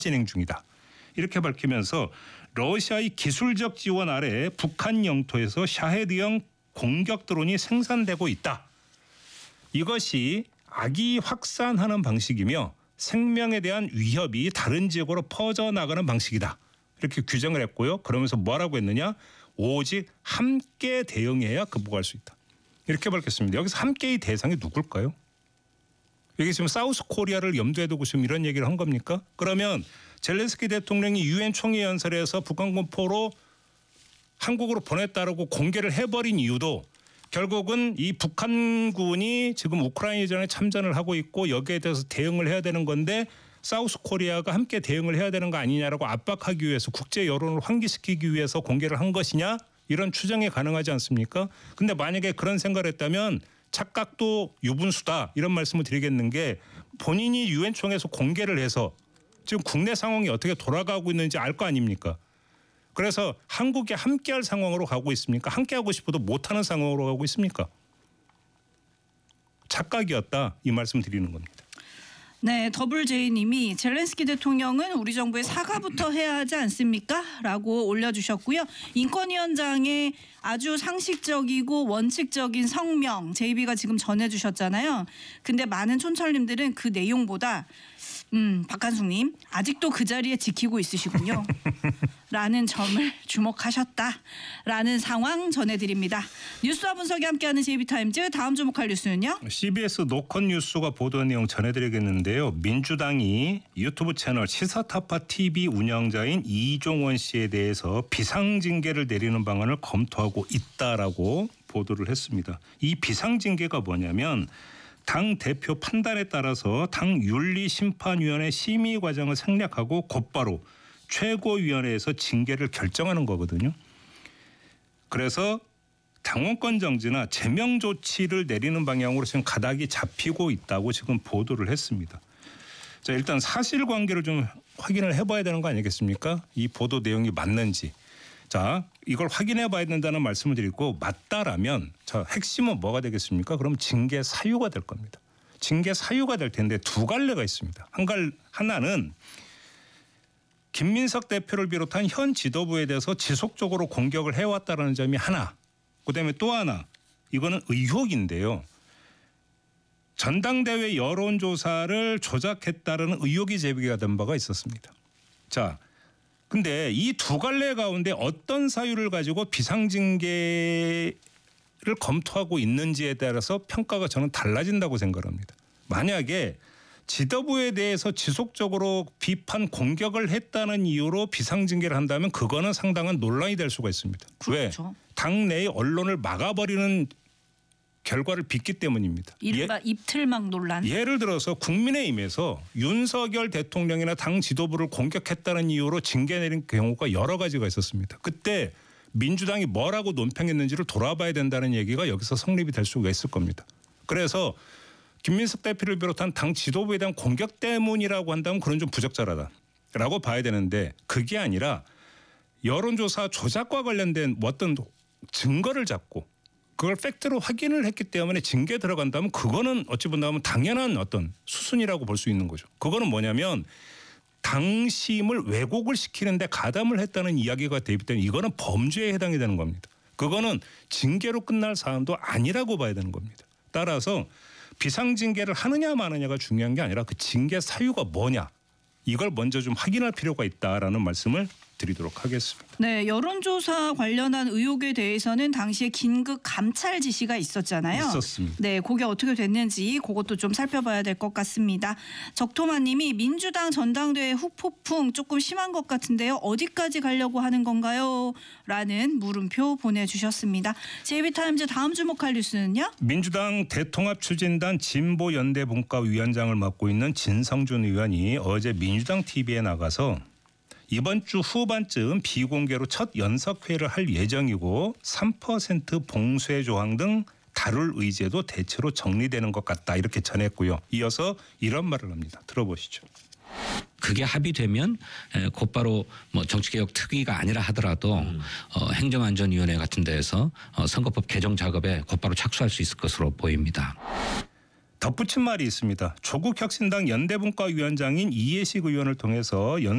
진행 중이다. 이렇게 밝히면서 러시아의 기술적 지원 아래 북한 영토에서 샤헤드형 공격 드론이 생산되고 있다. 이것이 악이 확산하는 방식이며 생명에 대한 위협이 다른 지역으로 퍼져나가는 방식이다. 이렇게 규정을 했고요. 그러면서 뭐라고 했느냐? 오직 함께 대응해야 극복할 수 있다. 이렇게 밝혔습니다. 여기서 함께의 대상이 누굴까요? 여기 지금 사우스 코리아를 염두에 두고 지금 이런 얘기를 한 겁니까? 그러면 젤렌스키 대통령이 유엔 총회 연설에서 북한군 포로 한국으로 보냈다라고 공개를 해버린 이유도 결국은 이 북한군이 지금 우크라이나전에 참전을 하고 있고 여기에 대해서 대응을 해야 되는 건데 사우스 코리아가 함께 대응을 해야 되는 거 아니냐라고 압박하기 위해서 국제 여론을 환기시키기 위해서 공개를 한 것이냐 이런 추정이 가능하지 않습니까? 근데 만약에 그런 생각을 했다면 착각도 유분수다 이런 말씀을 드리겠는 게 본인이 유엔 총회에서 공개를 해서 지금 국내 상황이 어떻게 돌아가고 있는지 알 거 아닙니까? 그래서 한국이 함께할 상황으로 가고 있습니까? 함께하고 싶어도 못하는 상황으로 가고 있습니까? 착각이었다 이 말씀 드리는 겁니다. 네, 더블제이님이 젤렌스키 대통령은 우리 정부에 사과부터 해야 하지 않습니까? 라고 올려주셨고요. 인권위원장의 아주 상식적이고 원칙적인 성명 JB가 지금 전해주셨잖아요. 근데 많은 촌철님들은 그 내용보다 박한숙님 아직도 그 자리에 지키고 있으시군요. 라는 점을 주목하셨다라는 상황 전해드립니다. 뉴스와 분석이 함께하는 JB타임즈 다음 주목할 뉴스는요. CBS 노컷 뉴스가 보도한 내용 전해드리겠는데요. 민주당이 유튜브 채널 시사타파TV 운영자인 이종원 씨에 대해서 비상징계를 내리는 방안을 검토하고 있다라고 보도를 했습니다. 이 비상징계가 뭐냐면 당 대표 판단에 따라서 당 윤리심판위원회 심의 과정을 생략하고 곧바로 최고위원회에서 징계를 결정하는 거거든요. 그래서 당원권 정지나 제명 조치를 내리는 방향으로 지금 가닥이 잡히고 있다고 지금 보도를 했습니다. 자, 일단 사실관계를 좀 확인을 해봐야 되는 거 아니겠습니까? 이 보도 내용이 맞는지. 자, 이걸 확인해 봐야 된다는 말씀을 드리고 맞다라면 자, 핵심은 뭐가 되겠습니까? 그럼 징계 사유가 될 겁니다. 징계 사유가 될 텐데 두 갈래가 있습니다. 하나는 김민석 대표를 비롯한 현 지도부에 대해서 지속적으로 공격을 해왔다는 점이 하나. 그다음에 또 하나. 이거는 의혹인데요. 전당대회 여론조사를 조작했다는 의혹이 제기가 된 바가 있었습니다. 자, 근데 이 두 갈래 가운데 어떤 사유를 가지고 비상징계를 검토하고 있는지에 따라서 평가가 저는 달라진다고 생각합니다. 만약에 지도부에 대해서 지속적으로 비판 공격을 했다는 이유로 비상징계를 한다면 그거는 상당한 논란이 될 수가 있습니다. 그렇죠. 왜? 당내의 언론을 막아버리는 결과를 빚기 때문입니다. 이른바 입틀막 논란. 예를 들어서 국민의힘에서 윤석열 대통령이나 당 지도부를 공격했다는 이유로 징계 내린 경우가 여러 가지가 있었습니다. 그때 민주당이 뭐라고 논평했는지를 돌아봐야 된다는 얘기가 여기서 성립이 될 수가 있을 겁니다. 그래서 김민석 대표를 비롯한 당 지도부에 대한 공격 때문이라고 한다면 그건 좀 부적절하다라고 봐야 되는데 그게 아니라 여론조사 조작과 관련된 어떤 증거를 잡고 그걸 팩트로 확인을 했기 때문에 징계 들어간다면 그거는 어찌 본다면 당연한 어떤 수순이라고 볼 수 있는 거죠. 그거는 뭐냐면 당심을 왜곡을 시키는데 가담을 했다는 이야기가 되기 때문에 이거는 범죄에 해당이 되는 겁니다. 그거는 징계로 끝날 사안도 아니라고 봐야 되는 겁니다. 따라서 비상징계를 하느냐 마느냐가 중요한 게 아니라 그 징계 사유가 뭐냐 이걸 먼저 좀 확인할 필요가 있다라는 말씀을 드리도록 하겠습니다. 네, 여론조사 관련한 의혹에 대해서는 당시에 긴급 감찰 지시가 있었잖아요. 있었습니다. 네, 그게 어떻게 됐는지 그것도 좀 살펴봐야 될 것 같습니다. 적토마님이 민주당 전당대회 후폭풍 조금 심한 것 같은데요. 어디까지 가려고 하는 건가요? 라는 물음표 보내주셨습니다. JB타임즈 다음 주목할 뉴스는요? 민주당 대통합추진단 진보연대분과위원장을 맡고 있는 진성준 의원이 어제 민주당 TV에 나가서 이번 주 후반쯤 비공개로 첫 연석회의를 할 예정이고 3% 봉쇄 조항 등 다룰 의제도 대체로 정리되는 것 같다 이렇게 전했고요. 이어서 이런 말을 합니다. 들어보시죠. 그게 합의되면 곧바로 뭐 정치개혁 특위가 아니라 하더라도 행정안전위원회 같은 데에서 선거법 개정 작업에 곧바로 착수할 수 있을 것으로 보입니다. 덧붙인 말이 있습니다. 조국혁신당 연대분과위원장인 이해식 의원을 통해서